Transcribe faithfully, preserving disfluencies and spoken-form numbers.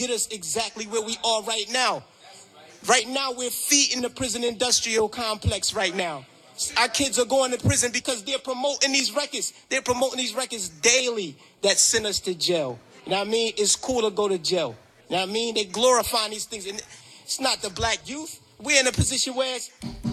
get us exactly where we are right now. Right now, we're feeding the prison industrial complex right now. Our kids are going to prison because they're promoting these records. They're promoting these records daily that send us to jail. You know what I mean? It's cool to go to jail. You know what I mean? They're glorifying these things. And it's not the black youth. We're in a position where it's